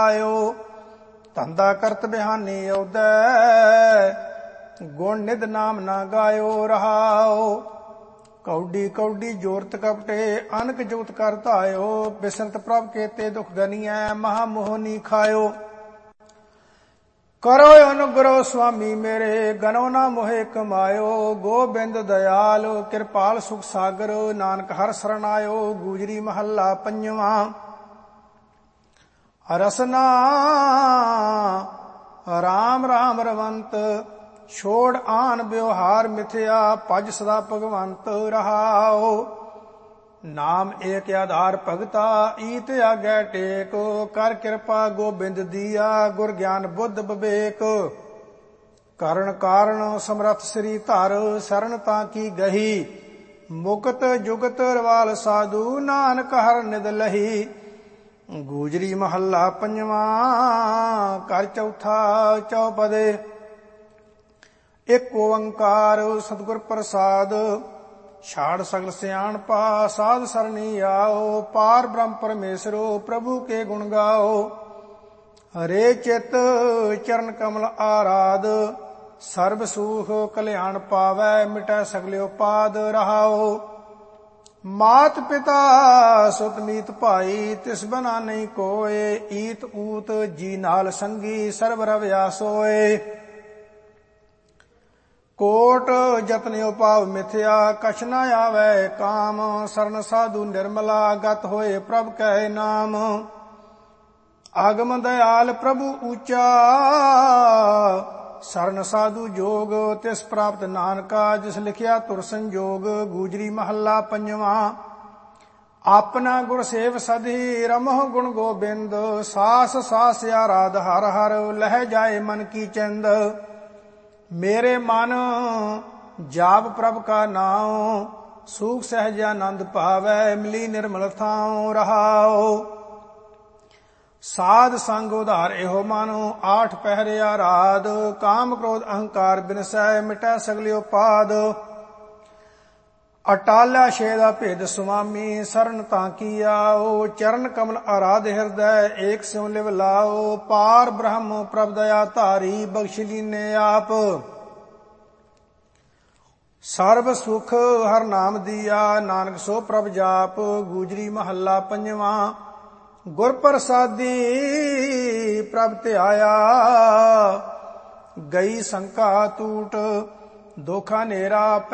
ਆਇਓ। ਧੰਦਾ ਕਰਤ ਬਿਹਾਨੀ ਆਉਦੈ, ਗੁਣ ਨਿਧ ਨਾਮ ਨਾ ਗਾਇਓ ਰਹਾਓ। ਕੌਡੀ ਕੌਡੀ ਜੋਰਤ ਕਪਟੇ, ਅਨਕ ਜੁਗਤ ਕਰ ਧਾਇਓ। ਬਿਸਰਤ ਪ੍ਰਭ ਕੇਤੇ ਦੁਖ ਗਨੀਐ, ਮਹਾ ਮੋਹਨੀ ਖਾਇਓ। ਕਰੋ ਅਨੁਗ੍ਰਹ ਸੁਆਮੀ ਮੇਰੇ, ਗਨੋ ਨਾ ਮੋਹਿ ਕਮਾਇਓ। ਗੋਬਿੰਦ ਦਇਆਲ ਕਿਰਪਾਲ ਸੁਖ ਸਾਗਰ, ਨਾਨਕ ਹਰਿ ਸਰਣ ਆਇਓ। ਗੂਜਰੀ ਮਹੱਲਾ ਪੰਜਵਾਂ। ਰਸਨਾ ਰਾਮ ਰਾਮ ਰਵੰਤ, ਛੋੜ ਆਨ ਵਿਵਹਾਰ ਮਿਥਿਆ। ਭਜ ਸਦਾ ਭਗਵੰਤ ਰਹਾਓ। ਨਾਮ ਏਕ ਆਧਾਰ ਭਗਤਾ, ਈਤ ਆਗੈ ਟੇਕ। ਕਰ ਕਿਰਪਾ ਗੋਬਿੰਦ ਦੀਆ, ਗੁਰ ਗਿਆਨ ਬੁੱਧ ਵਿਵੇਕ। ਕਰਨ ਕਾਰਨ ਸਮਰਥ ਸ੍ਰੀ ਧਰ, ਸਰਣ ਤਾਂ ਕੀ ਗਹੀ। ਮੁਕਤ ਜੁਗਤ ਰਵਾਲ ਸਾਧੂ, ਨਾਨਕ ਹਰਿ ਨਿਧ ਲਹੀ। ਗੂਜਰੀ ਮਹੱਲਾ ਪੰਜਵਾਂ। ਘਰ ਚੌਥਾ ਚੌਪਦੇ। ਇੱਕ ਓੰਕਾਰ ਸਤਿਗੁਰ ਪ੍ਰਸਾਦ, ਛਾੜ ਸਗਲ ਸਿਆਣਪਾ। ਸਾਧ ਸਰਣੀ ਆਓ, ਪਾਰ ਬ੍ਰਹਮ ਪਰਮੇਸ਼ਰੋ। ਪ੍ਰਭੂ ਕੇ ਗੁਣ ਗਾਓ। ਹਰੇ ਚਿਤ ਚਰਨ ਕਮਲ ਆਰਾਧ, ਸਰਬ ਸੂਖ ਕਲਿਆਣ ਪਾਵੈ। ਮਿਟੈ ਸਗਲਿਓ ਪਾਦ ਰਹਾਓ। ਮਾਤ ਪਿਤਾ ਸੁਤ ਮੀਤ ਭਾਈ, ਤਿਸ ਬਨਾ ਨਹੀਂ ਕੋਏ। ਈਤ ਊਤ ਜੀ ਨਾਲ ਸੰਗੀ, ਸਰਬ ਰਵਿਆ ਸੋਏ। ਕੋਟ ਜਤਨਿ ਉਪਾਵ ਮਿਥਿਆ, ਕਛ ਨ ਆਵੈ ਕਾਮ। ਸਰਨ ਸਾਧੂ ਨਿਰਮਲਾ, ਗਤ ਹੋਏ ਪ੍ਰਭ ਕੈ ਨਾਮ। ਆਗਮ ਦਇਆਲ ਪ੍ਰਭੂ ਊਚਾ, ਸਰਨ ਸਾਧੂ ਜੋਗ। ਤਿਸ ਪ੍ਰਾਪਤ ਨਾਨਕਾ, ਜਿਸ ਲਿਖਿਆ ਤੁਰ ਸੰਜੋਗ। ਗੂਜਰੀ ਮਹੱਲਾ ਪੰਜਵਾਂ। ਆਪਣਾ ਗੁਰ ਸੇਵ ਸਧੀ, ਰਮਹੁ ਗੁਣ ਗੋਬਿੰਦ। ਸਾਸ ਸਾਸ ਆਰਾਧ ਹਰ ਹਰ, ਲਹਿ ਜਾਏ ਮਨ ਕੀ ਚੰਦ। ਮੇਰੇ ਮਨ ਜਾਪ ਪ੍ਰਭ ਕਾ ਨਾਉ, ਸੂਖ ਸਹਿਜ ਆਨੰਦ ਭਾਵੈ। ਮਿਲੀ ਨਿਰਮਲ ਥਾਉ ਰਹਾਉ। ਸਾਧ ਸੰਗ ਉਧਾਰ ਇਹੋ ਮਨੁ, ਆਠ ਪਹਿਰੇ ਆਰਾਧ। ਕਾਮ ਕ੍ਰੋਧ ਅਹੰਕਾਰ ਬਿਨਸੈ, ਮਿਟੈ ਸਗਲਿਓ ਪਾਦ। ਅਟਾਲਾ ਛੇਦਾ ਭੇਦ ਸੁਆਮੀ, ਸਰਨ ਤਾਂ ਕੀ ਆਓ। ਚਰਨ ਕਮਲ ਆਰਾਧ ਹਿਰਦੈ, ਏਕ ਸਿਉ ਲਿਵ ਲਾਓ। ਪਾਰ ਬ੍ਰਹਮ ਪ੍ਰਭ ਦਇਆ ਧਾਰੀ, ਬਖਸ਼ ਲੀਨੇ ਆਪ। ਸਰਬ ਸੁਖ ਹਰ ਨਾਮ ਦੀਆ, ਨਾਨਕ ਸੋ ਪ੍ਰਭ ਜਾਪ। ਗੂਜਰੀ ਮਹੱਲਾ ਪੰਜਵਾਂ। ਗੁਰ ਪ੍ਰਸਾਦੀ ਪ੍ਰਭ ਧਿਆਇਆ, ਗਈ ਸੰਕਾ ਟੂਟ। ਦੋਖਾ ਨੇਰਾ